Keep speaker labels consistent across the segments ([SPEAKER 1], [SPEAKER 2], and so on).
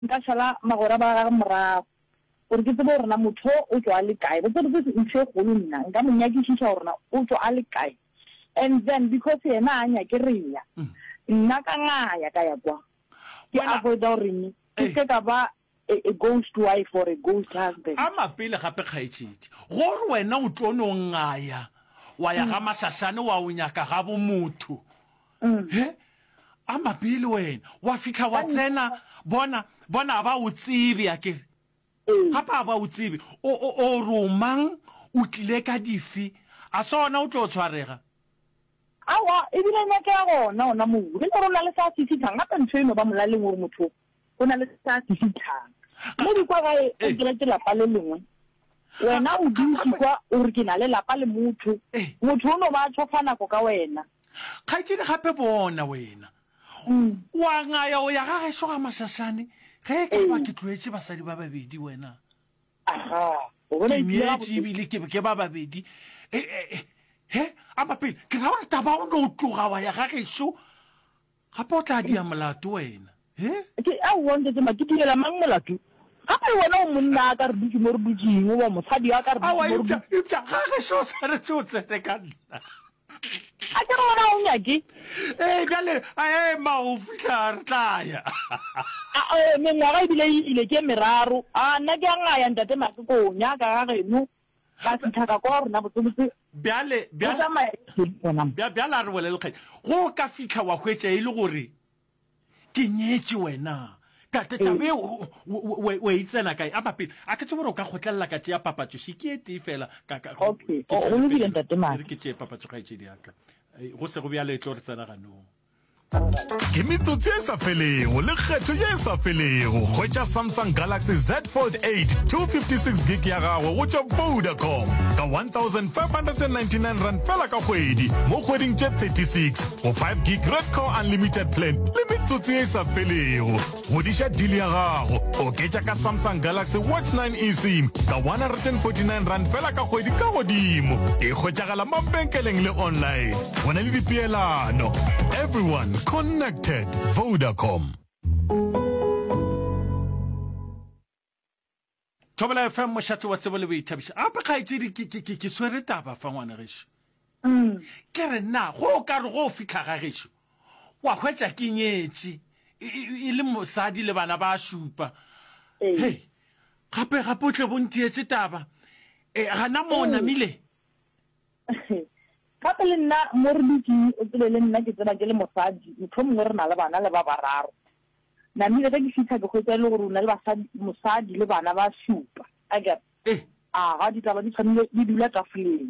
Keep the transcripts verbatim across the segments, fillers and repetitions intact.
[SPEAKER 1] nka shala magora ba ga morago gore ke tsebo rena motho o tswa le kae botse re se ntse go nna nka mo nyakishisha rena o tswa le kae and then because yena anya ke renya nna ka ngaya ka ya kwa ke avoid gore ke ka ba a ghost wife or a ghost husband
[SPEAKER 2] ama pele gape kgaitshedi gore wena o tlono ngaya wa ya ga masasane wa unyaka ga bo motho he ama pele wena wa fika wa tsena bona bona ba o tsibi akere hapa ba o tsibi o o romang o tlile ka difi a sona o tlo tshwarega
[SPEAKER 1] awa e bile nna ke gona ona mo re le rona le sa sisithang gape ntho eno ba molaleng gore motho o na le sa sisithang mo di kwa ga e dira ke lapa le lengwe wena o dutse kwa o re ke na le lapa le motho motho o no ba tshofana go ka wena
[SPEAKER 2] kgaitsedi gape bona wena wa ngaya o ya ga ge soga masasane ge ke ba ke tlwetse basadi ba babedi wena
[SPEAKER 1] aha
[SPEAKER 2] o bona ke bile ke ke ba babedi eh he ama pele ke ra o taba o no tloga wa ya ga geso gape o tla dia molato wena he
[SPEAKER 1] ke a wonde te makitile mang molato gape wena o monna ka re dutse mo re dutseng o ba mosadi ya ka re
[SPEAKER 2] mo re dutseng ga geso sa re tsotse te ka nna
[SPEAKER 1] a ke rona o nyaki
[SPEAKER 2] eh gale eh ma o fitla re tlaya
[SPEAKER 1] a eh me ngwaga ibile ile ke meraro a nna ke ngaya ntate makiko nya ka ga geno ba tsaka kwa rona botsotse
[SPEAKER 2] bjale bjale bjale re wele le kgetse go ka fitla wa hwetša ile gore ke nyetse wena ka tetabe we itsena kae a papile a ke tsebore o ka gotlela ka tšea papatšo se ke ete fela ka
[SPEAKER 1] okay o mo bile ntate ma
[SPEAKER 2] re ke tšea papatšo ga itse diaka go se go bjale tlo re tsena ganong
[SPEAKER 3] ke metsotsi e sa felego le kgetho ye sa felego hwetša Samsung Galaxy Z Fold eight two fifty-six gig ya gago go tšwa Vodacom ka one thousand five hundred ninety-nine rand fela ka kgwedi mo kgweding tše thirty-six go five gig red core unlimited plan le metsotsi e sa felego godiša deal ya gago oketša ka Samsung Galaxy Watch nine eSIM ka one hundred forty-nine rand fela ka kgwedi ka godimo e hwetšagala mabenkeleng le online go na le dipeelano everyone connected. Vodacom.
[SPEAKER 2] Tobela F M mošate wa tsebo le boithabiša ape kgaitsedi ke swere taba fa ngwana gešo ke re nna go ka re go fitlha ga gešo wa hwetša ke nyetse e le mosadi le bana ba šupa hey gape gape o tle bontietse taba e gana mo namile
[SPEAKER 1] gape le nna mo re dutse o tsebe le nna ke tsena ke le mosadi motho mongwe re na le bana le ba bararo namile ka ke fitlha ke hwetša le gore o na le mosadi le bana ba šupa a kere a ga ditaba di tshwanile di dula tafoleng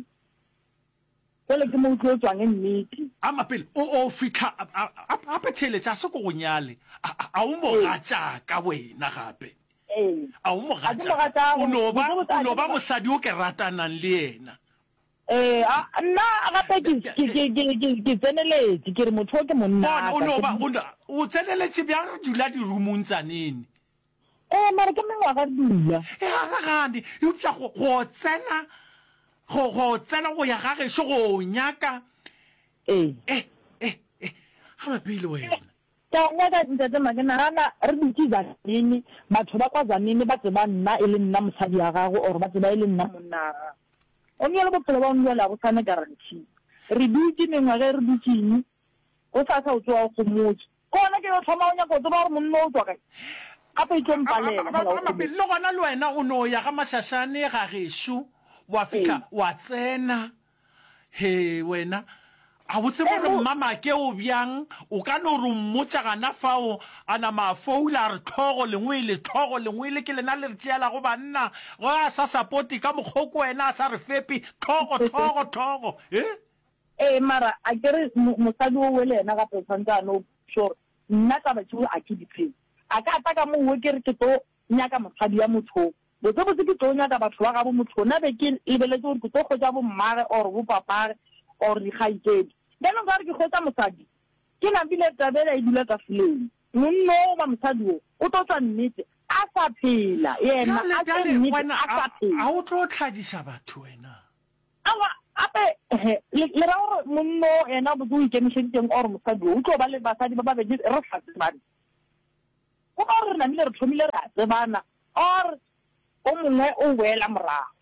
[SPEAKER 1] jale ke mo tlo tswang e nnete
[SPEAKER 2] a mapele o fitlha ape theletša a se ko go nyale a o mogatšaka wena gape a o mogatšaka o no ba mosadi o ke ratanang le yena
[SPEAKER 1] eh nna gape ke tseneletse ke re motho o ke monna
[SPEAKER 2] o no ba o tseneletse bjang dula di roomong tsanene
[SPEAKER 1] eh mara ke mengwa ga dula
[SPEAKER 2] e ga gane yo tla go tsena go go tsena go ya ga gešo go nyaka
[SPEAKER 1] eh
[SPEAKER 2] eh eh ga mapele wena
[SPEAKER 1] ka nyaka ntate magena rana re dutse za nini batho ba kwa zanini ba tseba nna e le nna mosadi ya gago or ba tseba e le nna monna o nye le bophelo ba nngwe la go sana guarantee re dutse mengwa ge re dutseng o sa sa o tswa go motse kona ke go thoma o nya go tseba gore monna o tswa kae ape e tlompalela
[SPEAKER 2] le gona le wena o no ya ga mashashane ga gešo wa fika wa tsena he wena a botse gore mama ke o bjang o ka no re mmotsa gana fao a na mafoula re tlhogo lengwe le tlhogo lengwe le ke lena le re tšeela go banna go a sa sapoti ka mokgoko wena a sa re fepi tlhogo tlhogo tlhogo eh
[SPEAKER 1] eh mara a kere mosadi o wele ena gape o tshwanetse a no sure nna taba tšeo a ke diphe a ka ata ka mowe ke re ke tlo nyaka mosadi ya motho botse botse ke tlo nyaka batho ba ga bo motho na be ke lebeletse gore ke tlo kgotsa bo mmare or bo papare or dikgaitsedi deno ga re ke kgotsa mosadi ke nabile tabela e dula tafoleng monno ba mosadi o o tlo tswa nnete a sa phela yena a sa nnete a sa phela
[SPEAKER 2] a o tlo tlhadiša batho wena
[SPEAKER 1] awa ape le ra gore monno ena bo o ikemišeditseng or mosadi o tlo ba le basadi ba babedi re sa tsebane go ba re namile re thomile re a tsebana or o mongwe o wela morago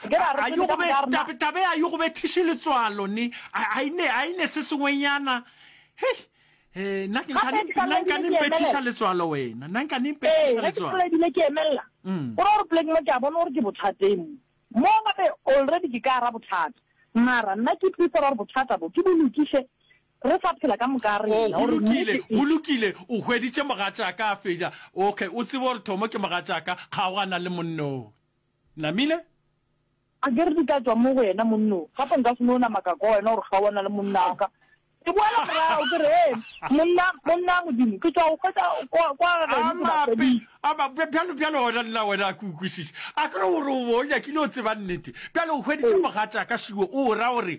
[SPEAKER 2] tabe a yo go bethiše letswalo ne a ine a ine se sengwenyana hei eh nna ke nka ne bethiša letswalo wena nna nka ne bethiša letswalo
[SPEAKER 1] eh ke ke emela o re plek mo ka bona gore ke bothateng mo gape already ke ka ra bothata mara nna ke tlisa gore bothata bo ke bolukishe re sa phela ka mokare
[SPEAKER 2] o lokile o lokile o hweditše mogatša ka a feda okay o tsebe gore thomo ke mogatša ka kgaogana le monno namile
[SPEAKER 1] a ke re di ka tswa mo go wena monno gape nka se no na makaka wena gore ga bona le monna ka ke boela morao ke re monna monna modimo ke tswa o kgetsa kwa ga
[SPEAKER 2] amapi ama bjalo bjalo ona nna wena a kukusise a kere gore o boja ke le o tseba nnete bjalo o hweditše mogatša ka šiwo o ra gore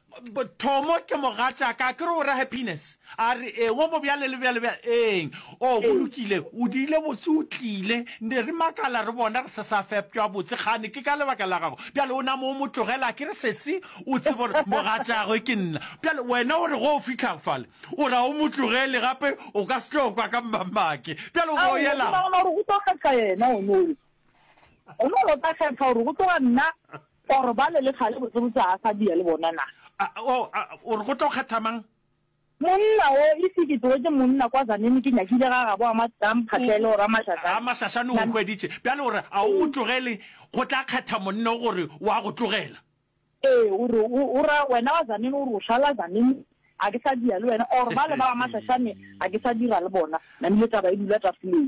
[SPEAKER 2] thomo ke mogatša ka kere o ra happiness a re eng o mo bjale le bjale bjale eng o go lokile o diile botse o tlile ne re makala re bona re se sa fepjwa botse gane ke ka lebaka la gago bjale o na mo o mo tlogela ke re sesi o tsebe gore mogatšagwe ke nna bjale wena o re go o fitlha fale o ra o mo tlogele gape o ka se tlo kwa ka mmamake bjale o go yela
[SPEAKER 1] go tlo kgetha yena o no o no lo ta kgetha gore go tloga nna gore ba le le gale botsebotse a sa dia le bona na
[SPEAKER 2] o o re go tlo kgetha mang
[SPEAKER 1] monna o ise ke tloetse monna kwa zanene ke nyakile ga ga bo a mamphatlele gore a mashashane
[SPEAKER 2] a mashashane o hweditše bjale gore a o tlogele go tla kgetha monna gore wa go tlogela
[SPEAKER 1] ee o ra wena wa zanene o re o šala zanene a ke sa dia le wena or ba le ba mashashane a ke sa dira le bona namile taba e dula tafoleng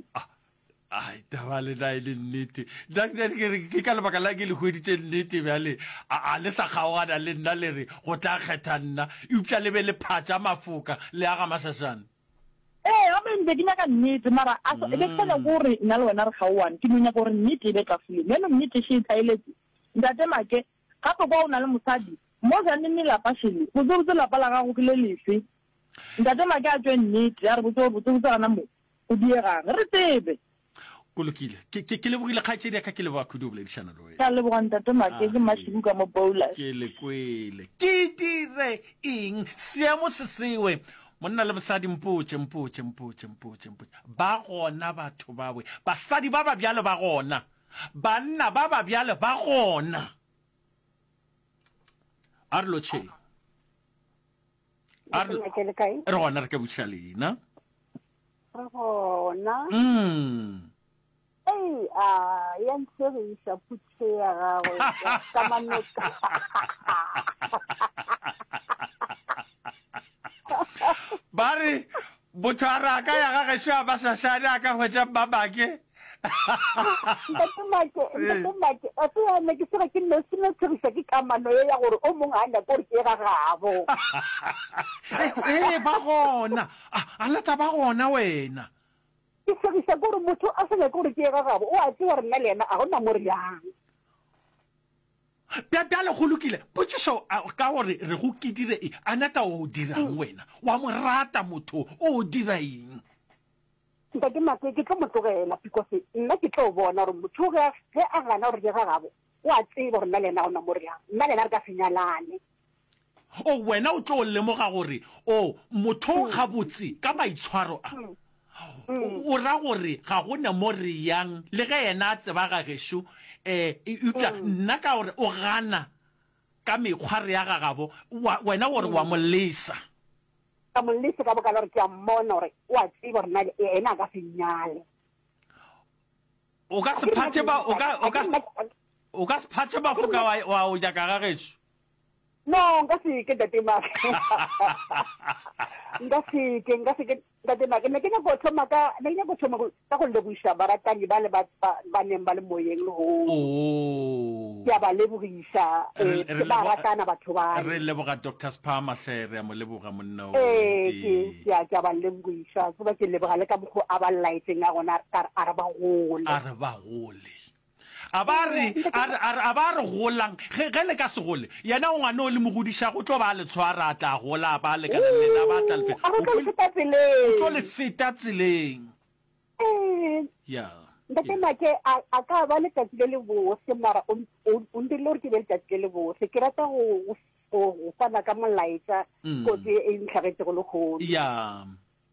[SPEAKER 2] ai taba le na ile nnete ke ka lebaka la ke le hweditše nnete bjale a le sa kgaogana le nna le re go tla kgetha nna eupša le be le phatša mafoka le aga masashane
[SPEAKER 1] ee amente ke nyaka nnete mara ke fela kore nna le wena re kgaoane ke nyaka gore nnete e be tafoleng yano nnete še e thaeletse ntate make gape kwa o na le mosadi mo janene lapashele botsebotse lapa la gago ke le lefe ntate make a tswe nnete a re botsebotse gana mo o diegang re tsebe
[SPEAKER 2] kolokile ke lebogile kgaetšedi ka ke leboga khudu o boledišana le wena
[SPEAKER 1] ka lebogang tate make ke mashibu ka mo boulas
[SPEAKER 2] ke le kwele ke dire eng seemo se sewe monna le bosadi mpotše mpotše mpotše mpotše mpotše ba gona batho bawe basadi ba ba bjalo ba gona banna ba ba bjalo ba gona a re lotšhe re gona re ka buša lena
[SPEAKER 4] re gona Hey, ah, yang seri sa putse ya gago ka maneka.
[SPEAKER 2] Bari butara ka ya ga sha ba sa sha da ka hwaja babake.
[SPEAKER 4] Ntate make, ntate make, a tsaya ne ke sera ke no sino tsirisa ke kamano ya gore o mong a nna gore ke ga gabo.
[SPEAKER 2] Eh, ba gona. A la ta ba gona wena.
[SPEAKER 4] Ke serisa gore motho a se le gore ke ga gabo o a tswa re nna le ena a gona mo re yang
[SPEAKER 2] bja bja le go lokile potšišo ka gore re go ke dire e anata o dirang wena wa mo rata motho o dira eng
[SPEAKER 4] nka ke make ke tlo mo tlogela because nna ke tlo bona gore motho ge a gana gore ke ga gabo o a tseba gore nna le ena a gona mo re yang nna le ena re ka senyalane
[SPEAKER 2] o wena o tlo lemoga gore o motho ga botse ka maitshwaro a o ra gore ga gona mo re yang le ge yena a tseba ga gešo um eupša nna ka gore o gana ka mekgware ya gagabo wena gore wa mo lesa
[SPEAKER 4] ka mo lesa ka bokala gore ke a mmona gore o a tseba gore nna ena a ka senyale
[SPEAKER 2] o ka se phatše ba o ka se phatše bafoka wa o jaka ga gešo
[SPEAKER 4] no nka se ke tatemaka nka se ke nka se ke tatemaka ne ke nyaka go thoma ka ne ke nyaka go thoma ka go lebogiša baratani ba le ba neng ba le moyeng le go ke a ba lebogiša ba ratana batho ba
[SPEAKER 2] re leboga Doctor Spa Mahle re a mo leboga monna o
[SPEAKER 4] eh ke a ke ba lebogiša se ba ke leboga le ka mokgo a ba laetseng a gona a re ba gole
[SPEAKER 2] a re ba gole a ba re a ba re golang ge le ka se gole yena o ngwana o le mogodiša go tlo ba le tshwara a tla gola ba le ka lena ba tla le o tlo le feta tseleng ya
[SPEAKER 4] ntate make a ka ba le tatsi le le bose mara o ndile gore ke be le tatsi le le bose ke rata go fana ka molaetsa kotsi e ntlhagetse go le golo
[SPEAKER 2] ya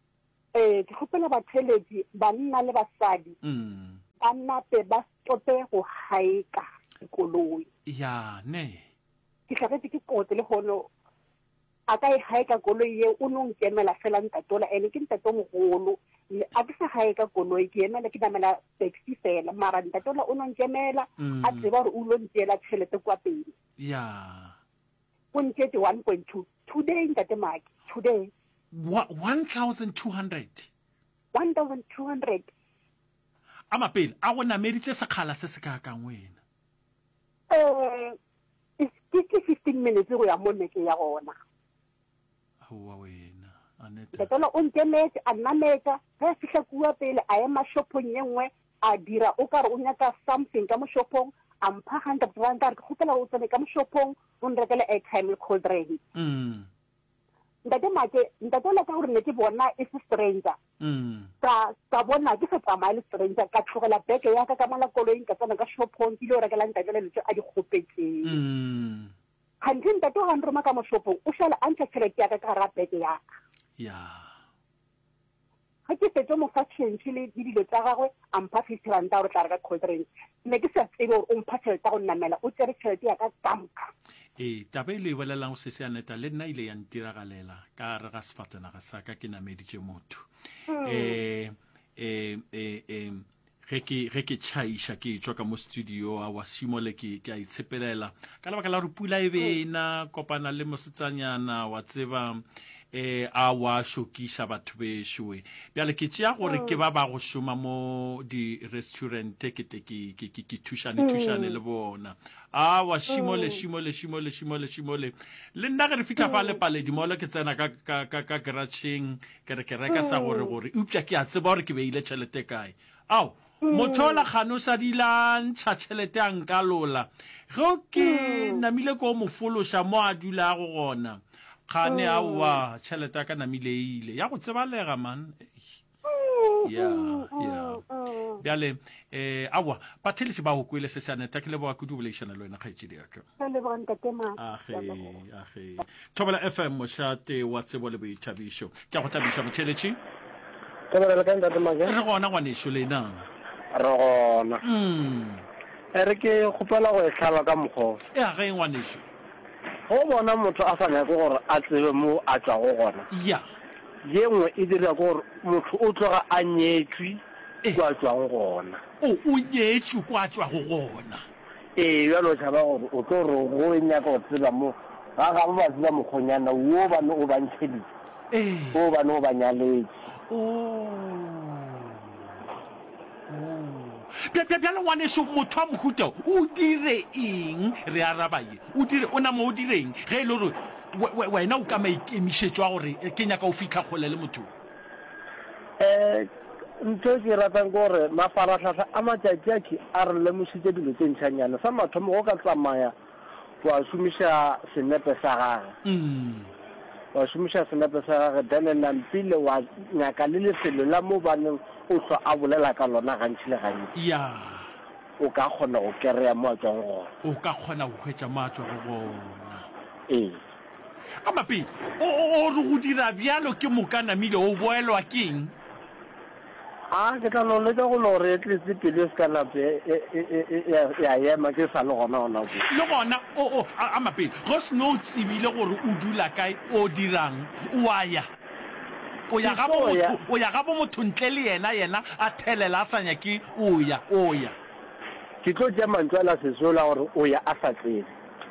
[SPEAKER 4] eh ke gopela batheletsi banna le basadi
[SPEAKER 2] mm
[SPEAKER 4] ba nape ba stope go haika koloi
[SPEAKER 2] ya ne
[SPEAKER 4] ke tlagetse ke kote le gono a ka e haika koloi ye o no nkemela fela ntatola ene ke ntato mogolo a ke sa haika koloi ke emela ke namela taxi fela mara ntatola o no nkemela a tseba gore o lo ntela tšhelete kwa pele
[SPEAKER 2] ya
[SPEAKER 4] o ntšetse one point two today ntate maki today
[SPEAKER 2] one thousand two hundred
[SPEAKER 4] one thousand two hundred
[SPEAKER 2] a mapele a go nameditse sekgala se se ka kang wena
[SPEAKER 4] eh ke fifteen minutes go ya mo neke ya gona
[SPEAKER 2] wa wena aneta
[SPEAKER 4] ntatola o nkemetse a nnameta ge fihla kua pele a ema shopong ye nngwe a dira o ka re o nyaka something ka mo shopong a mpha hundred rand a re ke gopela o tsene ka mo shopong o nrekele airtime le cold drink
[SPEAKER 2] mm
[SPEAKER 4] ntate make ntatola ka gore ne ke bona e se stranger
[SPEAKER 2] mm
[SPEAKER 4] ka ka bona ke sa tsamaya le stranger ka tlogela beke ya ka ka mala koloing ka tsena ka shopong ke ile o rekela ntatele letse a di gopetseng
[SPEAKER 2] mm
[SPEAKER 4] hantle ntate ga nroma ka mo shopong o šala a ntsha tšhelete ya ka ka gara beke ya ka
[SPEAKER 2] ya
[SPEAKER 4] ga ke fetse mo fa change le dilo tsa gagwe a mpha fifty rand a gore tla re ka cold drink ne ke sa tsebe gore o mpha tšhelete go nnamela o tsere tšhelete ya ka kamka
[SPEAKER 2] e taba ile bolelang se se aneta le nna ile ya ntiragalela ka re ga sefatanaga sa ka ke nameditše motho eh eh eh ge ke tšhaiša ke tswa ka mo studio a wa simole ke ke a itshepelela ka lebaka la re pula e bena kopana le mosetsanyana wa tseba eh a wa shokiša batho bešoe bjale ke tšea gore ke ba ba go šoma mo di restaurant ke te ke ke ke thušane thušane le bona a wa shimole shimole shimole shimole shimole le nna ge re fika fa le paledi mola ke tsena ka ka ka ka garageng ke re ke reka sa gore gore upša ke a tseba gore ke beile tšhelete kae ao motho la gano sa dilantšha tšhelete a nkalola ge ke namile ko mo fološa mo a dula go gona khane awa tšhelete ya ka namile ile ya go tsebalega man ya ya bjale eh awa batheletši ba go kwele se se aneta ke leboga kudu bolaišana le wena kgaetšedi yaka age age thobela f m mošate wa tsebo le boithabišo ke a go thabiša motheletši re gona ngwanešo lena
[SPEAKER 5] re gona e re ke kgopela go e tlhaba ka mokgwa
[SPEAKER 2] e a ge ngwanešo
[SPEAKER 5] go bona motho a sa nyake gore a tsebe mo a tswa go gona
[SPEAKER 2] ya
[SPEAKER 5] ye nngwe e dira gore motho o tloga a nyetswe kwa tswang gona
[SPEAKER 2] o o nyetswe kwa tswa go gona
[SPEAKER 5] ee bjalo tšhaba gore o tlo re go nyaka go tseba mo ga ga ba tseba mokgonyana wo bane o bantšheditse o bane o ba nyaletše
[SPEAKER 2] bjale ngwaneso motho wa mohuta o dire eng re arabaye o dire o namo o direng ge e le gore wena o ka maikemišetšwa gore ke nyaka o fitlha kgole le motho
[SPEAKER 5] um ntho ke ratang ke gore mafaratlhatlha a matšatši ake a re lemošitše dilo tše ntšhanyana sa mathomo go ka tsamaya wa šomiša senepe sa gage wa šomiša senepe sa gage then nampile wa nyaka le lefelo la mo baneng o hlwa a bolela ka lona gantši le gantši
[SPEAKER 2] ya
[SPEAKER 5] o ka kgona go kereya mo a tswang gona
[SPEAKER 2] o ka kgona go hwetša mo a tswa go gona
[SPEAKER 5] ee
[SPEAKER 2] a mapi o re go dira bjalo ke mokanamile o boelwa keng
[SPEAKER 5] a ke tla no leka go lo re tletse pele se kana pe ya ema ke sa le gona gona go
[SPEAKER 2] le gona o o a mapi go sno tsibile gore o dula kae o dirang o aya o ya ga bo motho o ya ga bo motho ntle le yena yena a thelela a sa nyake o ya o ya
[SPEAKER 5] ke tlo tša mantswela sesola gore o ya a sa tsene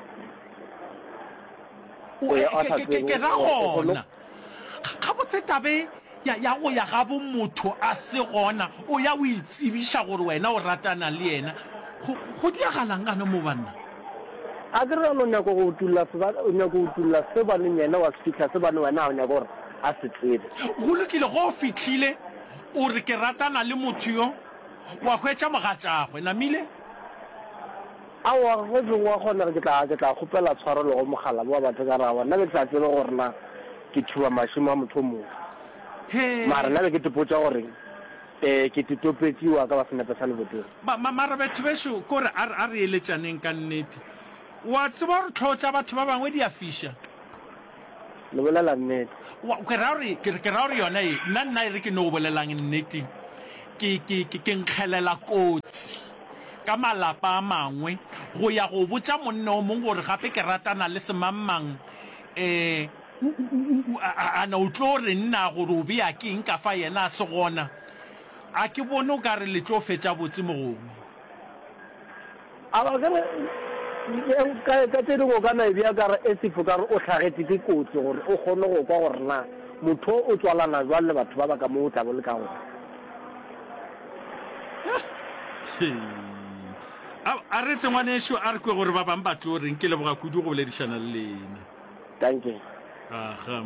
[SPEAKER 2] ke ra gona ga botse tabe ya ya go ya ga bo motho a se gona o ya o itsebiša gore wena o ratana le yena go diagalang kana mo banna
[SPEAKER 5] a ke re lo nyako go tulla o nyako go tulla se baneng yena wa speaker se bane wena o nyaka gore a se tsebe
[SPEAKER 2] go lekile go fitlhile o re ke ratana le motho yo wa hwetša mogatšagwe namile
[SPEAKER 5] awa go beng wa kgona re ke tla ke tla kgopela tshwaro le go mogala wa batho ka raba nna ke tla tsebe gore na ke thuba mašimo a motho mongwe mara nna be ke tepotsa gore um ke tetopetšiwa ka ba senepe sa leboteng
[SPEAKER 2] mara batho bešo kore a re eletšaneng ka nnete wa tseba gore tlhoo tša batho ba bangwe di a fiša
[SPEAKER 5] le bolela nnete
[SPEAKER 2] wa ke ra re ke ke ra re yona e nna nna re ke no bolelang nnete ke ke ke nkgelela kotsi ka malapa a mangwe go ya go botsa monna o mongwe gore gape ke ratana le semammang eh ana o tlo re nna gore o bea ke eng ka fa yena a se gona a ke bone o ka re le tlo fetsa botse mogongwe
[SPEAKER 5] a ba ke ka tse dingwe ka na e bea kare e sefo kare o tlhagetse ke kotsi gore o kgone go kwa gore na motho o tswalana jwang le batho ba ba ka mo o tla bo le ka gore
[SPEAKER 2] a re tsengwanesho a re kwe gore ba bang batlo reng ke leboga kudu go boledišana le lena
[SPEAKER 5] thank you
[SPEAKER 2] aha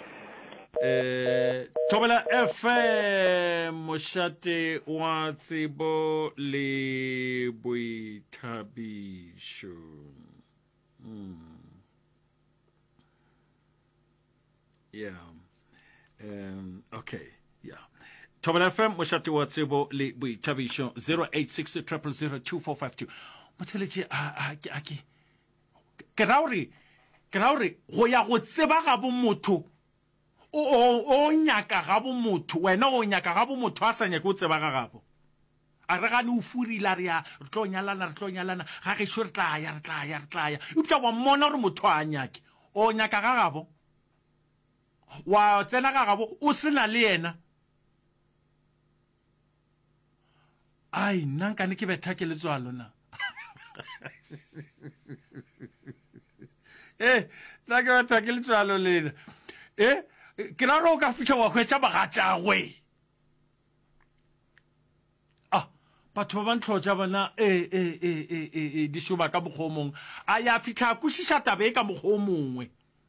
[SPEAKER 2] eh Thobela F M mošate wa tsebo le boithabišo mm. yeah um okay yeah Thobela F M mošate wa tsebo le boithabišo zero eight six zero zero zero two four five two motheletše a ke ke ra gore ke ra gore go ya go tseba ga bo motho o o nyaka ga bo motho wena o nyaka ga bo motho a sa nyaka o tseba ga gabo a re gane o furila re ya re tlo nyalana re tlo nyalana ga ge sho re tla ya re tla ya re tla ya o tla wa mmona gore motho a nyake o nyaka ga gabo wa tsena ga gabo o sena le yena ai nna nka ne ke betha ke letswalo na eh la ke betha ke letswalo lena eh ke la ro ka fitla wa khwetsa bagatsa gwe ah batho ba ntloja bana eh eh eh eh di shuba ka bogomong a ya fitla ku shisha tabe ka mogomongwe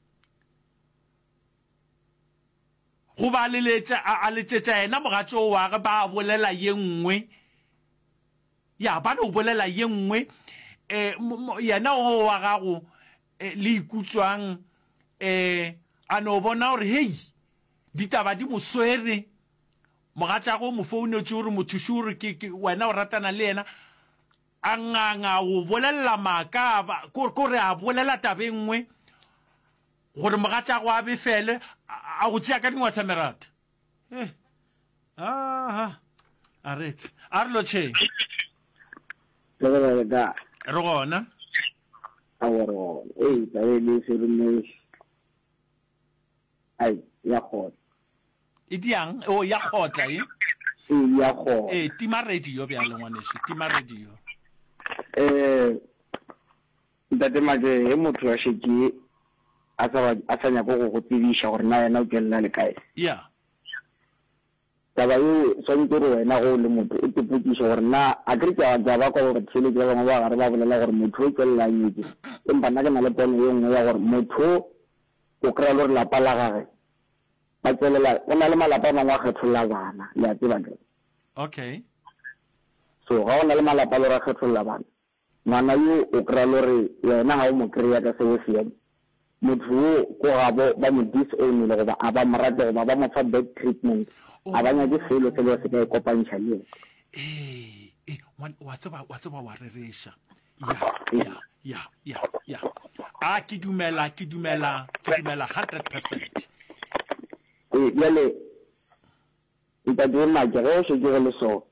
[SPEAKER 2] go ba le letsa a letsetsa ena mogatso wa ga ba bolela yengwe ya ba no bolela yengwe eh yena o wa gago le ikutswang eh ano bona gore hey ditaba di moswere mogatsa go mo phone tšo re mothushuri ke wena o ratana le yena a nganga o bolela maka ko re a bolela tabengwe gore mogatsa go a befele a go tšea ka dingwatha merata eh aha a retse a re lo tšhe
[SPEAKER 5] le le ga
[SPEAKER 2] re gona
[SPEAKER 5] a woro eh ba le se re ne ai ya khot
[SPEAKER 2] idiang o ya khotla e
[SPEAKER 5] e ya khot
[SPEAKER 2] eh tima radio bya le ngwaneshi tima radio
[SPEAKER 5] eh ntate mage he motho wa sheki a sa a sa nya go go tsebisha gore na yena o kella le kae
[SPEAKER 2] yeah
[SPEAKER 5] taba yo sontse re wena go le motho o teputisa gore na a ke tsa ba ba go re tshele ke ba ba gare ba bolela gore motho o kella yetse empa nna ke na le pono yo nngwe ya gore motho o kra lo la pala gage ba tselela o na le malapa mangwe a kgetholla bana le a tseba ke
[SPEAKER 2] okay
[SPEAKER 5] so ga ona le malapa lo ra kgetholla bana ngwana yo o kra lo re yena ha o mo kreya ka seo se motho ko gabo ba mo disown le go ba aba morate go ba ba mo fa bad treatment a banya di selo se le se ka kopantšha le
[SPEAKER 2] eh eh wa tseba wa tseba wa reresha ya ya ya ya a ke dumela ke dumela ke dumela one hundred percent
[SPEAKER 5] eh yale ita di ma ke go se go le so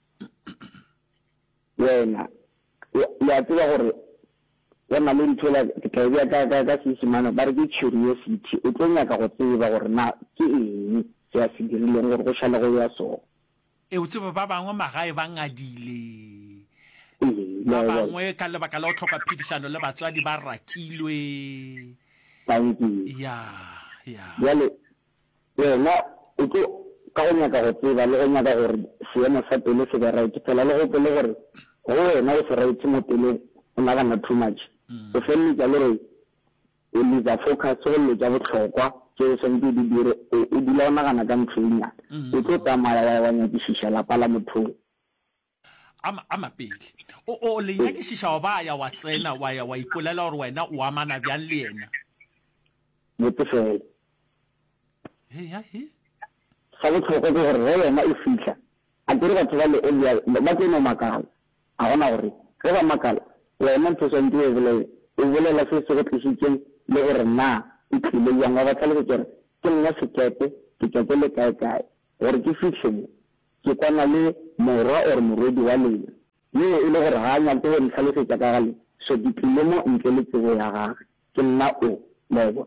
[SPEAKER 5] wena ya tseba gore wena le nthola ke ka bia ka ka ka sisimana ba re ke curiosity o tlo nyaka go tseba gore na ke eng se a se dirileng gore go shala go ya so
[SPEAKER 2] e o tseba ba bangwe magae ba ngadile ba bangwe ka lebaka la o tlhoka phidisano le batswadi ba rakilwe
[SPEAKER 5] banki
[SPEAKER 2] ya ya
[SPEAKER 5] yale wena o tlo ka go nyaka go tseba le go nyaka gore seemo sa pele se ba right fela le go pele gore go wena o se right mo pele o na gana too much o felle ja le re o le ja focus o le ja botlhokwa ke se ndi di dire o dula o nagana ka ntshwenya o tlo tsamaya wa nyakishisha la pala motho
[SPEAKER 2] ama ama pele o o le nyakishisha wa ba ya wa tsena wa ya wa ipolela gore wena o amana bjang le yena
[SPEAKER 5] motho fe
[SPEAKER 2] he ya he
[SPEAKER 5] sa botlhokwa ke gore wena e fitla a dire batho ba le o ya ba tseno makala a gona gore ge ba makala wena ntho se ndi e bole o bolela se se go tlisitseng le gore na e tlile yang ga batla le gore ke nna sekepe ke ke le kae kae gore ke fitlhe ke kwana le morwa or morodi wa lena yo e le gore ha nya ke go ntlhalosetsa ka gale so di tlile mo ntle le tsebo ya gagwe ke nna o lebo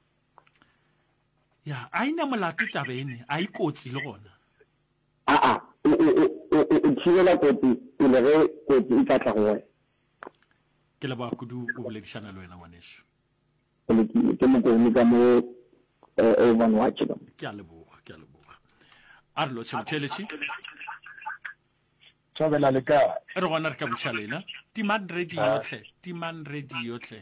[SPEAKER 2] ya a ina molato tabene a ikotsi le gona
[SPEAKER 5] a a o thibela kotsi e le ge kotsi e tla tla go wena
[SPEAKER 2] ke le ba kudu o boledišana le wena ngwaneso
[SPEAKER 5] ke mo go ni ka mo e one watch them
[SPEAKER 2] ke a leboga ke a leboga a re lo tšheletse
[SPEAKER 5] tšhabela le ka
[SPEAKER 2] re gona re ka botšhalena timan radio tle timan radio tle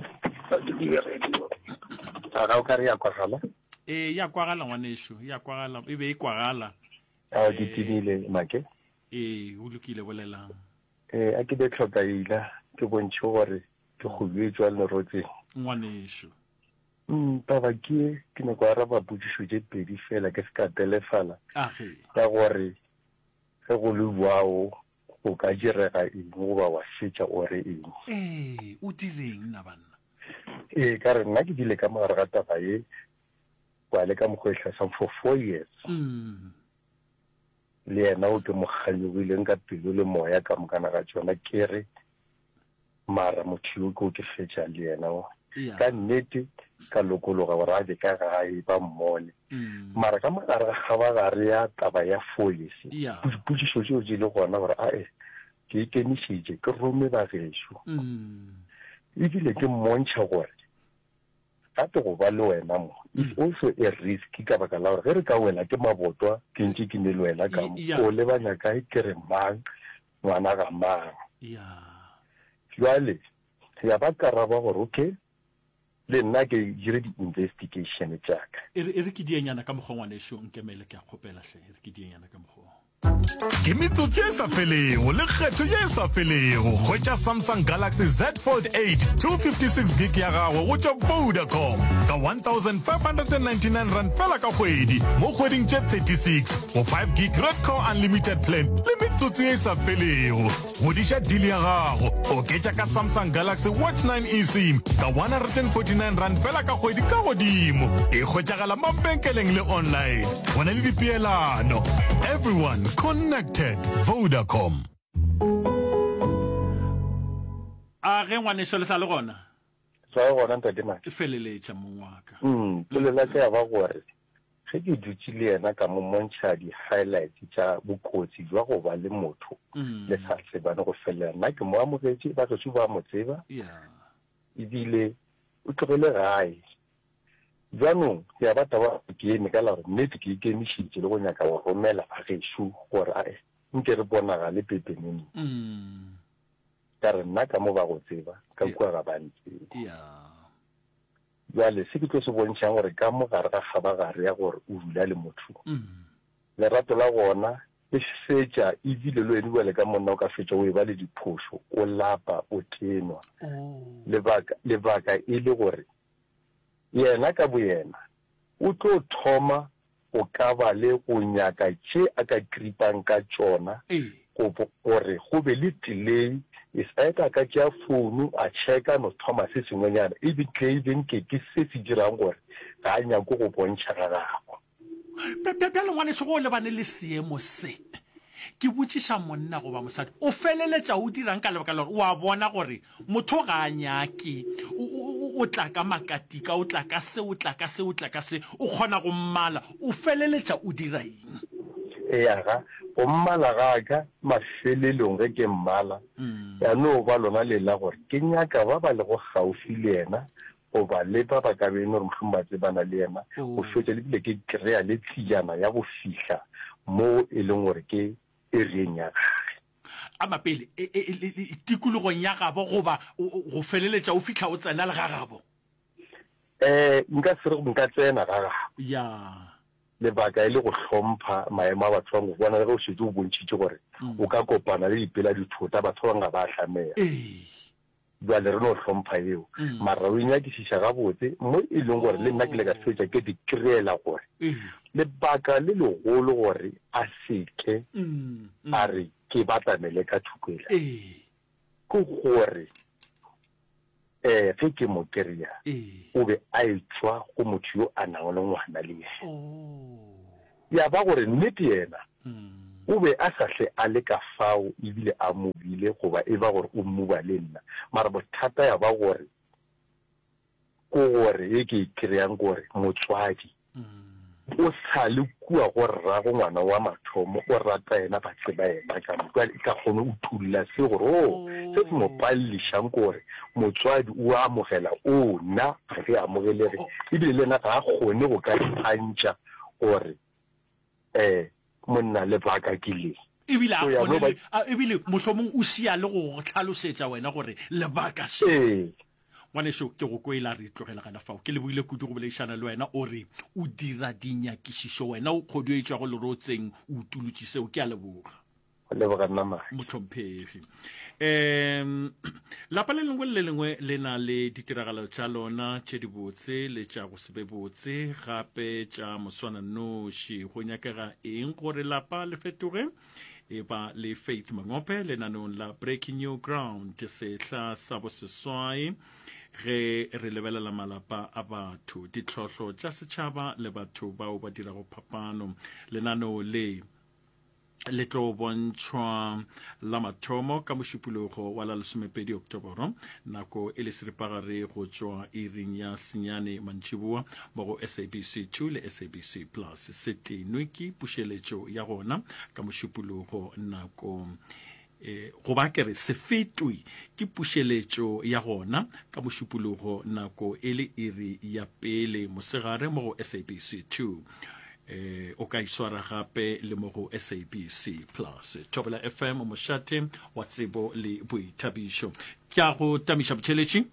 [SPEAKER 5] a ga o ka re ya kwagala
[SPEAKER 2] e ya kwagala ngwaneso ya kwagala e be e kwagala
[SPEAKER 5] a di tibile make
[SPEAKER 2] e o lokile bolelang
[SPEAKER 5] eh a ke be tlhokaila ke bontšhe gore ke go bitswa le rotse
[SPEAKER 2] ngwaneso
[SPEAKER 5] mm taba ke ke ne go araba putsiso je pedi fela ke se ka telefala
[SPEAKER 2] age
[SPEAKER 5] ka gore ge go le buao o ka direga eng go ba wa setša ore eng
[SPEAKER 2] eh o direng na banna
[SPEAKER 5] eh ka re nna ke dile ka mogare ga taba ye kwa le ka mogwehla sa for four years
[SPEAKER 2] mm
[SPEAKER 5] le yena o ke moganyogile nka pelo le moya ka mokana ga tsona ke re mara motho yo go ke fetša le yena ka nnete ka lokologa gore a je ka gae ba mmone mara ka mogare ga ba gare ya taba ya folisi diputsiso tseo di le gona gore ae ke ikemišitše ke rome bagešo ebile ke mmontšha gore gape go ba le wena mo is also a risk ka baka la gore ge re ka wela ke mabotwa ke ntse ke ne le wena ka mo o lebanya kae ke re mang ngwana ga mang jwale ya ba karaba gore okay le nna ke dire di-investigation tsaka
[SPEAKER 2] e re ke dienyana ka mokgwa ngwaneso nkemele ke a kgopela hle e re ke dienyana ka mokgwa
[SPEAKER 3] ke metsotso e sa felego le kgetho ye e sa felego hwetša Samsung Galaxy Z Fold eight two fifty-six gig ya gago go tša Vodacom ka one thousand five hundred ninety-nine rand fela ka kgwedi mo kgweding tše thirty-six go five gig red core unlimited plan le metsotso ye e sa felego godiša deal ya gago oketša ka Samsung Galaxy Watch nine eSIM ka one hundred forty-nine rand fela ka kgwedi ka godimo e hwetšagala mabenkeleng le online go na le dipeelano everyone connected. Vodacom.
[SPEAKER 2] a ge ngwaneso le sa le gona
[SPEAKER 5] sa gona ntate ma
[SPEAKER 2] e feleletša mongwaka
[SPEAKER 5] mm pele la ke ba gore ge ke dutse le yena ka mo montšha di highlights tša bokotsi jwa go ba le motho le sa tsebane go felela nna ke mo amogetse ba tlo ba mo tseba ebile o tlogele gae jaanong ya batla ba ke eme ka la gore nnete ke ikemišitše le go nyaka go romela bagešo gore ae nke re bonaga le pepeneng ka re nna ka mo ba go tseba ka kua ga bantse jale se ke tlo se bontšhang gore ka mo gare ga gabagare ya gore o dula le motho lerato la gona e fetša ebile le wena buale ka monna o ka fetša o e ba le diphoso o lapa o tenwa lebaka e le gore yena ka boyena o tlo thoma o ka ba le go nyaka tše a ka kripang ka tšona gore go be le delay e saeta ka tšea founu a checka no thoma se sengwenyana ebile ke ke se se dirang gore ga a nyako go bontšha ga gago
[SPEAKER 2] bjale ngwaneso go lebane le seemo se ke botšiša monna goba mosadi o feleletša o dirang ka lebaka la gore o a bona gore motho ga a nyake o tla ka makatika o tla ka se o tla ka se o tla ka se o kgona go mmala o feleletša o dira eng
[SPEAKER 5] eaga go mmala ga ka mafelelong ge ke mmala ya no ba lona le la gore ke nyaka ba ba le go gaufi le yena o ba le ba ba ka bene gore mohlomong ba tsebana le yena go fetša le bile ke kry-a le tshejana ya go fitlha mo e leng gore ke ereng ya gage
[SPEAKER 2] a mapele tikologong ya gabo goba go feleletša o fitlha o tsena le ga gabo
[SPEAKER 5] um nka se re nka tsena ga gabo
[SPEAKER 2] ya
[SPEAKER 5] lebaka e le go hlompha maemo a batho bangwe bona ge o šetse o bontšhitše gore o ka kopana le dipela dithota batho ba banga ba tlamea jale re no hlompha eo mara o inyakišiša gabotse mo e leng gore le nna ke le ka fetša ke di kry-ela gore lebaka le legolo gore a seke a re ke batamele ka thukwela ke gore
[SPEAKER 6] eh ge ke mo keria o be a etswa go motho yo a nang le ngwana le yena ya ba gore nnete yena o be a sa hle a le ka fao ebile a mobile goba e ba gore o mmuba le nna mara bothata ya ba gore ko gore e ke kreang gore motswadi o sa le kua go rra go ngwana wa mathomo o rata yena ba tseba yena ka motho ka gone o thulla se gore o se se mo palishang gore motswadi o amogela o na ge amogelege ebile le nna ga a gone go ka ipantša gore eh monna le baka ke le
[SPEAKER 2] ebile a gone ebile mohlomong o sia le go tlhalosetsa wena gore lebaka se ngwaneso ke go kwela re tlogela kana fao ke le buile kudu go bolešana le wena o re o dira dinyakišišo wena o kgodio e tswa go lerotseng o tulutše seo ke a leboga
[SPEAKER 6] leboga nna
[SPEAKER 2] motlhomphegi um lapa le lengwe le lengwe le na le ditiragalo tša lona tše di botse le tša go se be botse gape tša moswananoši go nyakega eng gore lapa le fetoge e ba le Faith Mangope lenanong la Breaking New Ground sehla sa boseswai ge re lebelela malapa a batho ditlhotlho tša setšhaba le batho bao ba dirago phapano lenaneo le le tlo bontšhwa la mathomo ka mošupologo wa la lesomepedi oktoboro nako e le seripagare go tšwa iring ya senyane mantšiboa mo go S A B C two le S A B C plus se tenwe ke pušeletšo ya gona ka mošupologo nako eh go ba kere se fetwe ke pušeletšo ya gona ka mošupologo nako e le iri ya pele mosegare mo go S A B C two eh o ka iswara gape le mo go S A B C plus Thobela F M mo shate wa tsebo le boithabišo tša go tamiša botšheletši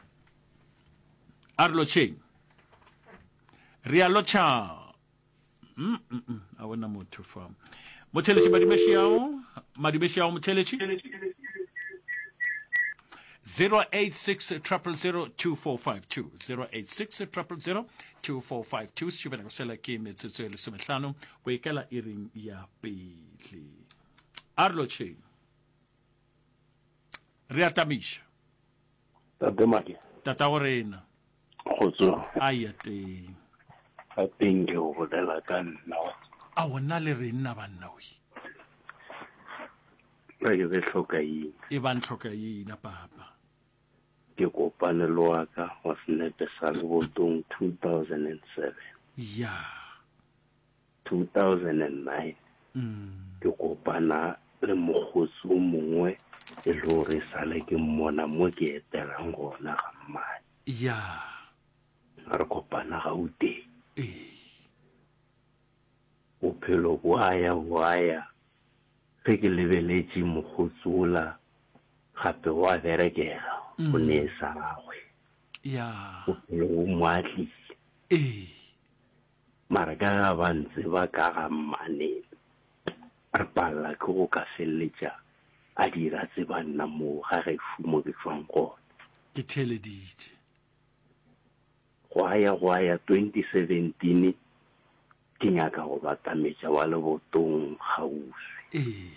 [SPEAKER 2] arlo cheng rialo cha mm mm a bona motho fa motšheletši madimešiao madimešiao motšheletši zero eight six zero zero two four five two zero eight six zero zero two four five two šubela go sela ke metsotso e lesomehlano go ikela iring ya pele arlo cheng re a tamiša
[SPEAKER 7] tate madi
[SPEAKER 2] tata go rena
[SPEAKER 7] khotso
[SPEAKER 2] aya teng
[SPEAKER 7] a teng ke go bolela ka nna
[SPEAKER 2] a wona le re nna banna o
[SPEAKER 7] re ke be hloka eng
[SPEAKER 2] e ban hloka eng papa
[SPEAKER 7] ke kopane le wa ka wa senepe sa lebotong two thousand seven
[SPEAKER 2] ya
[SPEAKER 7] two thousand nine
[SPEAKER 2] mm
[SPEAKER 7] ke kopana le mogotsi o mongwe e le gore sale ke mmona mo ke etelang gona ga mmane
[SPEAKER 2] ya
[SPEAKER 7] re kopana ga ute
[SPEAKER 2] eh
[SPEAKER 7] bophelo bo aya bo aya ge ke lebeletše mogotsi ola gape wa berekega go ne sa gagwe
[SPEAKER 2] ya
[SPEAKER 7] bophelo bo mo atlile
[SPEAKER 2] eh
[SPEAKER 7] mara ka ga ba ntse ba ka ga mmane re palela ke go ka feleletša a dira tse ba nna mo ga ge fumo ke tswang gona
[SPEAKER 2] ke theleditše
[SPEAKER 7] go aya go aya twenty seventeen ke nyaka go batametša wa lebotong gaufi
[SPEAKER 2] eh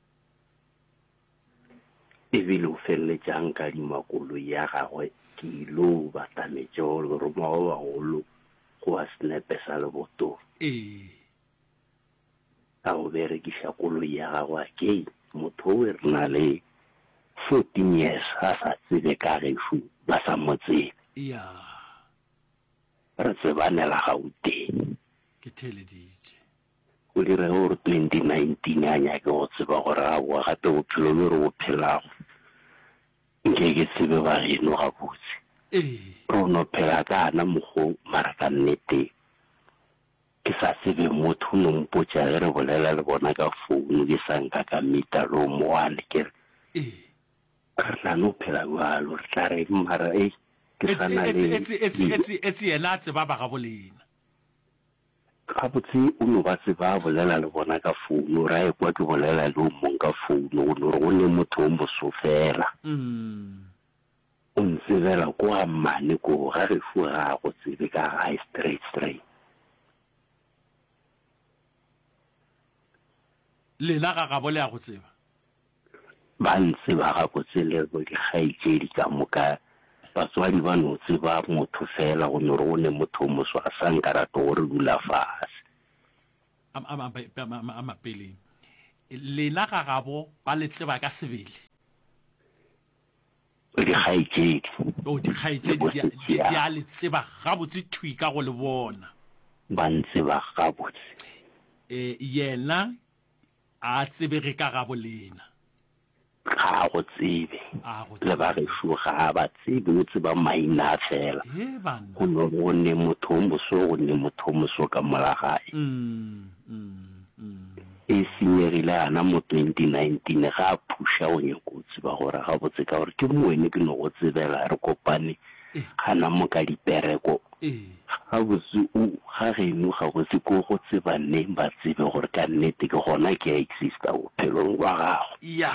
[SPEAKER 7] ebile o feleletšang ka dimakoloi ya gagwe ke ilo batametša gore roma ba bagolo go wa senepe sa lebotong
[SPEAKER 2] eh
[SPEAKER 7] a go berekiša koloi ya gagwe a kei motho o re na le fourteen years a sa tsebe ka gefu ba sa mo tsebe
[SPEAKER 2] ya
[SPEAKER 7] re tsebanela gauteng
[SPEAKER 2] ke theleditše
[SPEAKER 7] o dire gore twenty nineteen a nyake go tseba gore a boa gape bophelo le re bo phelago nke ke tsebe ba geno gabotse
[SPEAKER 2] eh
[SPEAKER 7] re no phela ka ana mogo mara ka nnete ke sa tsebe motho o nompotša ge re bolela le bona ka founu ke sa nka ka mita lo moale kere
[SPEAKER 2] eh
[SPEAKER 7] re tla no phela bjalo re tla re mara e ke sana le
[SPEAKER 2] etsi yena a tseba ba ga bolena
[SPEAKER 7] gabotse o no ba tseba bolela le bona ka founu ra e kwa ke bolela le o mong ka founu o no re go ne motho o mosofela
[SPEAKER 2] mm
[SPEAKER 7] o ntsebela ko a mane ko ga re fu ga go tsebe ka ga straight straight
[SPEAKER 2] lena ga ga bole a go tseba
[SPEAKER 7] ba ntse ba ga go tsele go di gaitšedi ka moka batswadi ba no tseba motho fela go no re o ne motho mo swa sa nkarato gore dula fase
[SPEAKER 2] am am am pele lena ga gabo ba le tseba ka sebele
[SPEAKER 7] di khaitsedi
[SPEAKER 2] o di khaitsedi di a le tseba ga botse thui ka go le bona
[SPEAKER 7] ba ntse ba ga botse
[SPEAKER 2] e yena a tsebege ka gabo lena
[SPEAKER 7] ga go tsebe le ba re shuga ba tsebe o tseba maina fela go no go ne motho mo so go ne motho mo so ka molagae
[SPEAKER 2] mm mm
[SPEAKER 7] e sinyerile ana mo twenty nineteen ga phusha o nyoko tseba gore ga botse ka gore ke moene ke no go tsebela re kopane gana mo ka dipereko ga botse o ga reno ga go se go go tseba ne ba tsebe gore ka nnete ke gona ke exista o phelong wa gago
[SPEAKER 2] ya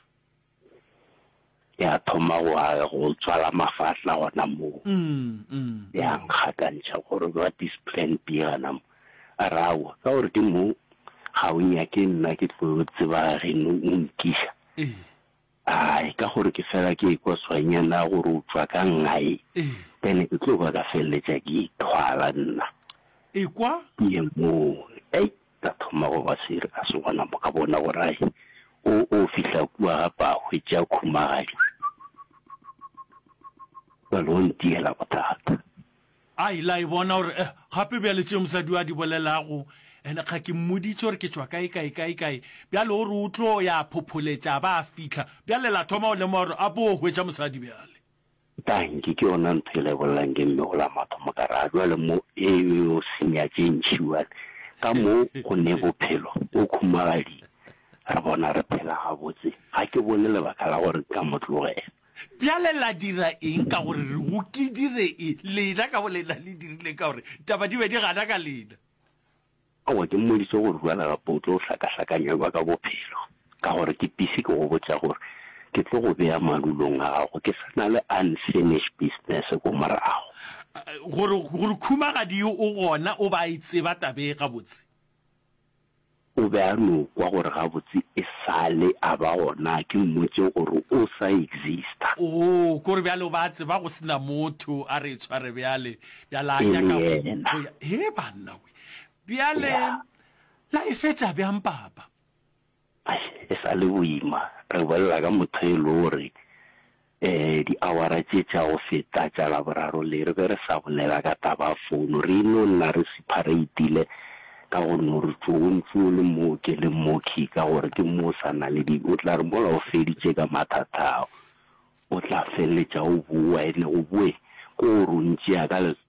[SPEAKER 7] ya thoma wa go tswala mafatla gona mo
[SPEAKER 2] mm mm
[SPEAKER 7] ya nkgatantšha gore what is plan B gana arawa ka gore ke mo ga o nya ke nna ke tlo tseba reno o nkisha ai ka gore ke fela ke go swanyana gore o tswa ka ngai then ke tlo ba ka feletsa ke thwala nna
[SPEAKER 2] e kwa
[SPEAKER 7] ye mo ei ka thoma go ba sire ka se bona mo ka bona gore ai o o fihla kwa ba hwetša khumagadi ba lo ntiela bothata
[SPEAKER 2] ai la e bona gore gape bjale tše mosadi wa di bolelago ene ga ke mmoditse gore ke tswa kae kae kae kae bjale o re o tlo ya phopholetša ba a fitlha bjale la thoma o lema gore a bo o hwetša mosadi bjale
[SPEAKER 7] tanki ke yona ntho e lebolang ke mme go la mathomo ka ra jwale mo e o senya tše ntšhiwane ka mo go ne bophelo o khumagadi re bona re phela gabotse ga ke bone lebaka la gore ka motlogela
[SPEAKER 2] bjale la dira eng ka gore re go ke dire e lena ka bolena le dirile ka gore taba di be di gana ka lena
[SPEAKER 7] awa ke mmoditse gore buala gape o tlo o hlakahlakanyelwa ka bophelo ka gore ke pisi ke go botsa gore ke tlo go beya malulong a gago ke sana le unfinished business ko morago
[SPEAKER 2] gore khumagadi o gona o ba itseba tabe ga botse
[SPEAKER 7] o be a no kwa gore ga botse e sale a ba gona ke mmotse gore o sa exista
[SPEAKER 2] o gore bjale o ba tseba go sena motho a re tshware bjale bjala nyaka he banna we bjale la e fetša bjang papa
[SPEAKER 7] e sa le boima re bolela ka motho e le gore um di-awara tše tša go feta tša laboraro le re be re sa bolela ka taba founu re no nna re separateile ka gore no re tsogontse o le mo ke le moki ka gore ke mo sana le di o tla re mola o feditše ka mathatao o tla feleletša o bua ene o bue ko o rontšea ka le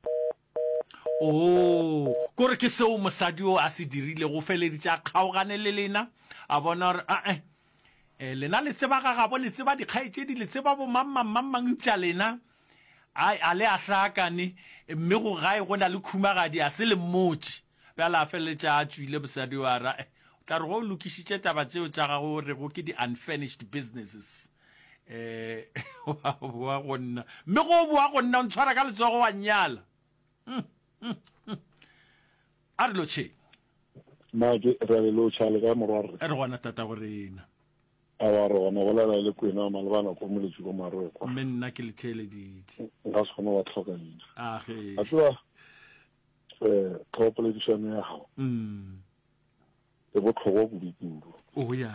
[SPEAKER 2] o kore ke seo mosadi o a se dirile go feleditša kgaogane le lena a bona gore ae um lena le tseba ga gabo le tseba dikgaetšedi le tseba bo mammang ipša lena a le a hlakane mme go gae go na le khumagadi a se le mmotse bjala a feleletša a tswile mosadi wa ra o tla re go lokišitše taba tseo tša gago re go ke di-unfinished businesses um wa go nna mme go boa go nna o ntshwara ka letsogo wa nnyala a re lotšheng
[SPEAKER 8] make re lo tšhale ka morwarre
[SPEAKER 2] re gona tata gorena
[SPEAKER 8] a wa re gona bolela le kwena malebana ko moletši ko marwekwa
[SPEAKER 2] mme nna ke letheeleditše
[SPEAKER 8] nka se kgone wa tlhokanena
[SPEAKER 2] age
[SPEAKER 8] a tseba um tlhopoledišano ya gago
[SPEAKER 2] mm
[SPEAKER 8] e botlhokwa bodikudu
[SPEAKER 2] o ya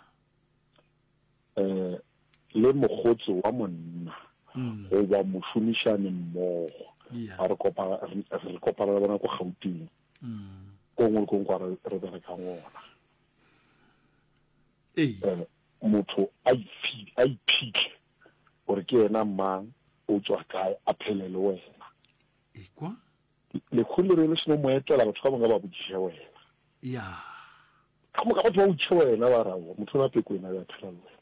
[SPEAKER 8] um le mogotsi wa monna goba mošomišane mmogo a re kopana le bona ko Gauteng ko ngwe le ko ngwe re berekang ona motho a iphitlhe gore ke yena mang o tswa kae a phele le wena lekgolo le re le seno mo etela batho ka bangwe ba botsiša wena ka moka batho ba botsiša wena ba rawa motho na peko ena ya phela le wena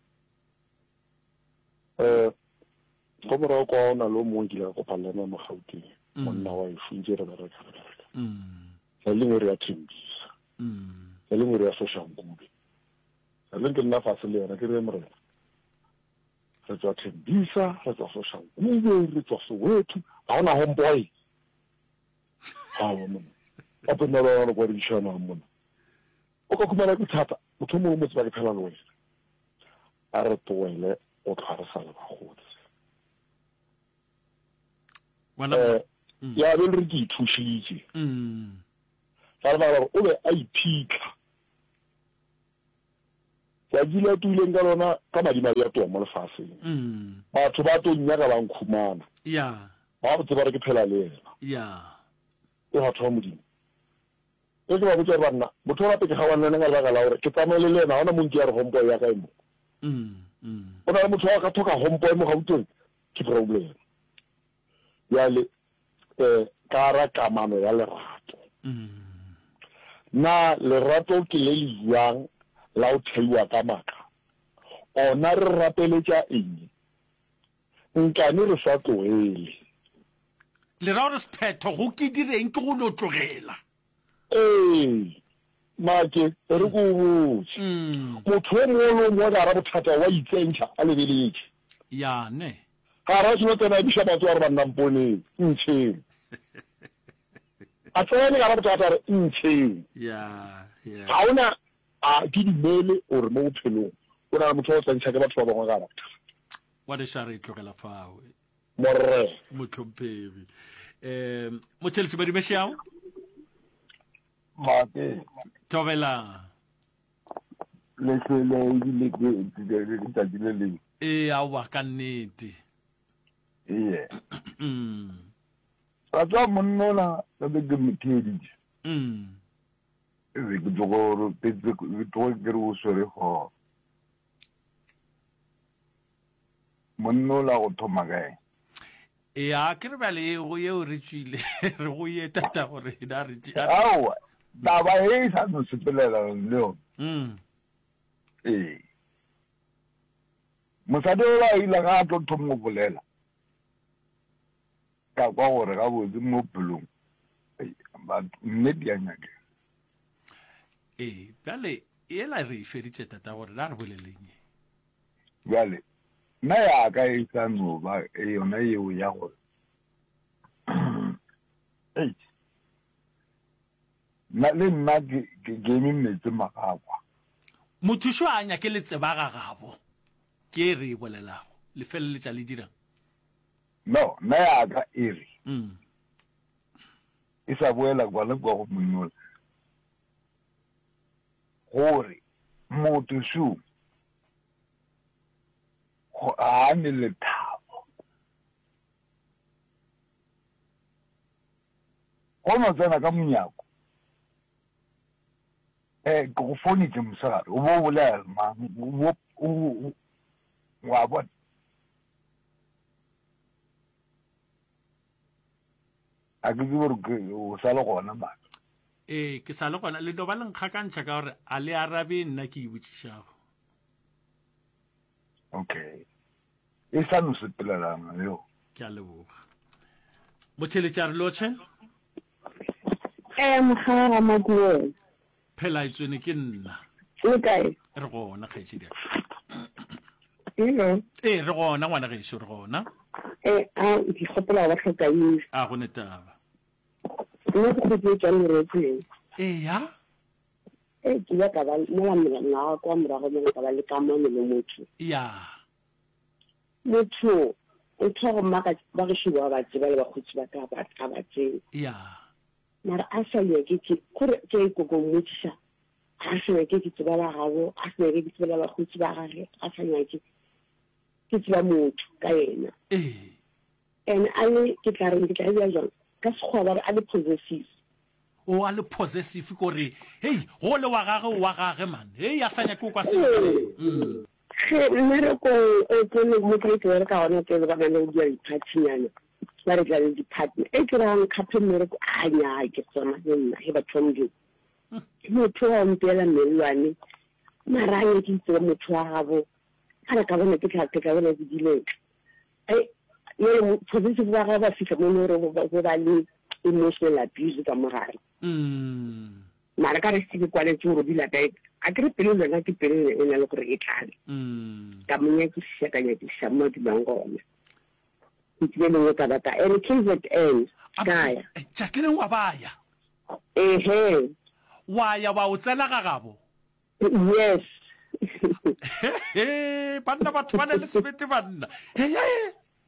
[SPEAKER 8] um go morago kwa o na le o mongwe kile ka kopana le ena mo Gauteng monna wa ešo ntse re bereka re bereka sa lengwe re ya Thembisa sa lengwe re ya Soshanguve sa lengwe ke nna fase le yena ke re morena re tswa Thembisa re tswa Soshanguve re tswa Soweto ga gona homeboy gawa monna ape nna ba bana kwa dišana monna o ka khumana ke thata motho mongwe motse ba ke phela le wena a re tloele o tlhwa re sa le bagodi um ya be re ke ithušitše ka lebaka gore o be a iphitlha tsatsi le tuileng ka lona ka madimabe a toa mo lefaseng batho ba to nnyaka ba nkhumana ba botse ba re ke phela le ena e batho ba modimo e ke ba botse ba nna motho wa peke ga wa nna ka lebaka la gore ke tsamaile le ena gona monke ya re homeboy ya ka e mo o na le motho wa ka thoka homeboy mo gauteng ke problem yale um ka ra kamano ya lerato na lerato ke le le jwang la o theiwa ka maka ona re rapeletša eng nkane re sa tlogele
[SPEAKER 2] le ra gore sephetho go ke direng ke go no tlogela
[SPEAKER 8] ee make re ko botse motho o mongwe mo gara bothata wa itsentšha a lebeletše
[SPEAKER 2] yane
[SPEAKER 8] ga ra seno tsena e biša batho ba re ba nnang poneng ntšheng a tsene gara bothata re ntšheng ga ona a ke dimele ore mo bophelong o na le motho o tsentšha ke batho ba bangwe ka batho
[SPEAKER 2] wa de share tlogela fawe
[SPEAKER 8] morre
[SPEAKER 2] motlhomphedi um motšheletši badimešao
[SPEAKER 9] make
[SPEAKER 2] tobela
[SPEAKER 9] letlele ebile ke letsatsi le leng
[SPEAKER 2] ee aowa ka nnete
[SPEAKER 9] ee ra tswa monnola ka be ke motheditše ebe ke tsogoro ke tlogo ke re o swere go monnola go thoma kae
[SPEAKER 2] ea ke re bale go yeo re tswile re go ye tata gore na re
[SPEAKER 9] aowa taba e sa no sepelela le yone ee mosadi o ba ile ga a tlo thomo bolela ka kwa gore ga botse mo pelong nnete ya nyake
[SPEAKER 2] ee bjale ela re e feditše tata gore na re boleleng
[SPEAKER 9] bjale nna yaka e sa no ba yona eo ya gore na le nna ke eme metse magakwa
[SPEAKER 2] mothušo a nyake le tseba gagabo ke e re e bolelago le feleletša le dirang
[SPEAKER 9] no nna yaka e re e sa boela kwa le kwa go monnola gore motho su go a ne lethabo go no tsena ka monyako eh ke go fonitse mosegare o bo bolela mang wa bona a ke ke gore o sa le gona maka
[SPEAKER 2] ee ke sa le gona le no ba le nkgakantšha ka gore a le arabe nna ke e botšišago
[SPEAKER 9] okay e sa no sepelelang yo
[SPEAKER 2] ke a leboga motšheletši a re lotšhe
[SPEAKER 10] eh mogara makueng
[SPEAKER 2] phela e tswene ke nna
[SPEAKER 10] le kae
[SPEAKER 2] re gona kgaetšedi
[SPEAKER 10] eno
[SPEAKER 2] ee re gona ngwana gešo re gona
[SPEAKER 10] eh a ke gopola ba tlhoka eng
[SPEAKER 2] a go netaba
[SPEAKER 10] nna ke go tse tsang re
[SPEAKER 2] ee ya
[SPEAKER 10] eh ke ya ka ba mo la nna kwa morago mo ka ba le kamano le motho
[SPEAKER 2] ya
[SPEAKER 10] motho o tshwara maka ba re shiwa ba tseba le ba khutsi ba ka ba ka ba tse
[SPEAKER 2] ya
[SPEAKER 10] mara a sa ye ke ke gore ke go go motsa a se ke ke tseba la gago a se ke ke tseba la khutsi ba gage a sa nya ke ke tseba motho ka yena
[SPEAKER 2] eh
[SPEAKER 10] en a le ke tla re ke tla ya jang ka se go ba a le possessive
[SPEAKER 2] o a le possessive gore hey go le wa gage wa gage man hey ya sanya ke kwa se mm
[SPEAKER 10] ge nere ko o ke le mo ke ke re ka ona ke ba bana di iphatsinyana ba re tla di partner e ke rang khape mere ko a nya ke tsona nna he ba thomdi motho wa mpela melwane maranye ke tse motho wa gabo ana ka bona ke tla ke ka bona di dile ai ye possessive ba ga ba fika mo re go ba le emotional abuse ka mogare
[SPEAKER 2] mm
[SPEAKER 10] mara ka re se ke kwale tso ro dila kae a ke re pele le ke pele e na le gore e tlhale
[SPEAKER 2] mm
[SPEAKER 10] ka monya ke se ka nya ke sa mo di bangona ke tsene mo ka bata ene ke Z N kaya
[SPEAKER 2] Jacqueline wa baya
[SPEAKER 10] eh he
[SPEAKER 2] wa ya wa o tsela gagabo
[SPEAKER 10] yes
[SPEAKER 2] he banna batho ba le sebete banna he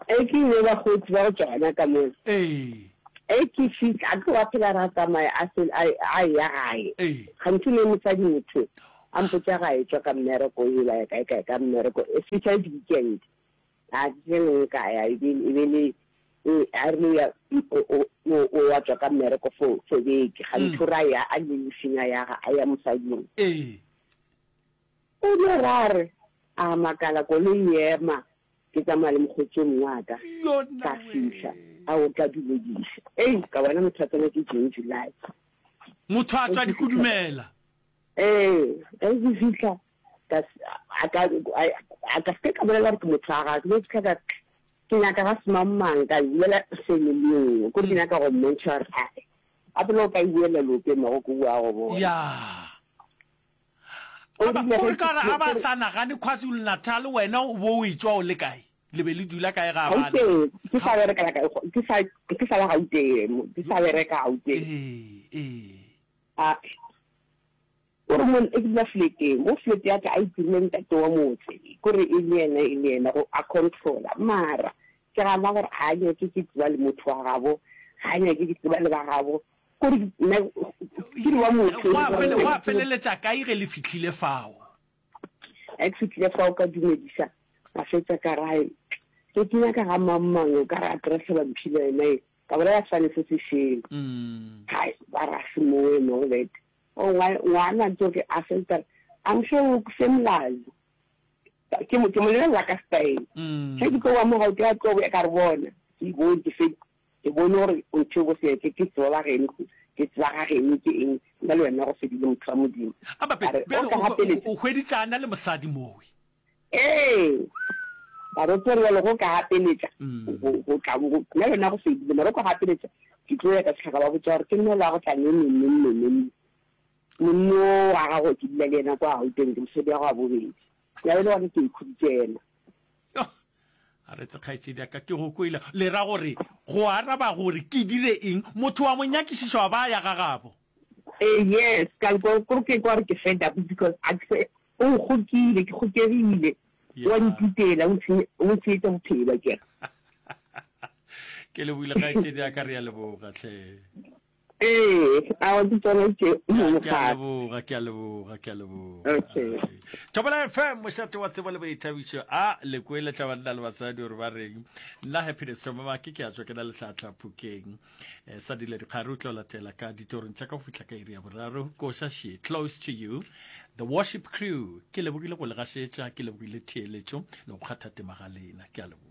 [SPEAKER 10] e ke ne ba go tswa go tswana ka mo
[SPEAKER 2] eh
[SPEAKER 10] e ke fitla a go phela ra tsamaya a se a ya gae gantsi le motsadi motho a mpotsa ga e tswa ka mmereko e ba ka ka ka mmereko e fitla di weekend a tsene ka ya e le e a re ya o o wa tswa ka mmereko fo fo beke gantsi ra ya a le sinya ya a ya mosading
[SPEAKER 2] eh
[SPEAKER 10] o le rare a makala ko le yema ke tsamaya le mogotso wa ka ka fisa a o ka dumedisa eh ka bona mothatsana ke June July
[SPEAKER 2] motho a tswa dikudumela
[SPEAKER 10] eh e di fitla ka aka aka ke ka bona ke motshara ke ke ka ke na ka sma manga yela semilio ko dina ka go montsha a pelo ka yela lo ke mo go wa go
[SPEAKER 2] ya o di ka ra aba sana ga ni KwaZulu Natal wena o bo o itswa o le kae le be le dula kae ga bana
[SPEAKER 10] ke sa bere ka ke sa ke sa la gaute ke sa bere ka gaute
[SPEAKER 2] eh eh
[SPEAKER 10] a o re mon e la flete mo flete ya ka a itireng ta to motse ko re e le ene e le ene go a controla mara ke ga ba gore a ye ke ke tswa le motho wa gabo ga nya ke ke tswa le ba gabo ko re ne ke wa motho
[SPEAKER 2] wa fele wa feleletsa ka ire le fitlhile fao
[SPEAKER 10] e fitlhile fao ka dumedisa a fetsa ka rae ke tina ka ga mamang ka ra address ba mphile ene ka bora ya fane se se sheng
[SPEAKER 2] mm
[SPEAKER 10] hai ba ra se mo no let o wa wa na jo ke a fetsa I'm sure ku semlazi ke mo ke mo le la ka stay
[SPEAKER 2] mm
[SPEAKER 10] ke ko wa mo ga ka go ya ka re bona ke go ke fe ke bona re o tsho se ke ke tsola ge ke tswa ga ge ke eng ba le wena go se di mo tsa modimo
[SPEAKER 2] aba pe o hweditsana le mosadi mowe
[SPEAKER 10] eh ba re tsere le go ka hapeletsa go ka go le wena go se di mo re go hapeletsa ke tlo ya ka tshaka ba botsa re ke nno la go tla nne nne nne nne nno a ga go dile le na kwa o teng ke se dia go bobedi ya le wa ke ikhutsena
[SPEAKER 2] a re tsaitse dia ka ke go koila le ra gore go araba gore ke dire eng motho wa monyakisiswa ba ya gagabo
[SPEAKER 10] eh yes ka go go ke go re ke fed up because I say o go kile ke go kerile wa ntitela o tse o tse tsa bophelo ke
[SPEAKER 2] ke le buile ga tse dia ka re ya le boga tle
[SPEAKER 10] eh a wa tsona ke mo
[SPEAKER 2] ka bo ga ke le bo ga ke le bo
[SPEAKER 10] okay
[SPEAKER 2] Tšhabela F M mo shatse wa tseba le boithabišo a le kwele tša banna le basadi gore ba reng nna happiness mama ke ke a tswa ke na le tlhatla phukeng eh sa dile dikgare o tlo latela ka ditorong tša ka go fitla ka iri ya boraro koša she close to you the worship crew ke le bogile go le gašetša ke le bogile theeletšo le go kgatha temagalena ke a le